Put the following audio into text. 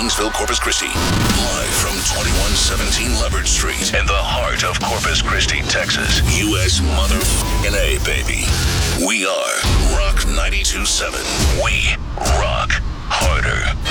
Kingsville, Corpus Christi. Live from 2117 Leverett Street in the heart of Corpus Christi, Texas. U.S. motherfucking A, baby. We are Rock 92.7. We rock harder.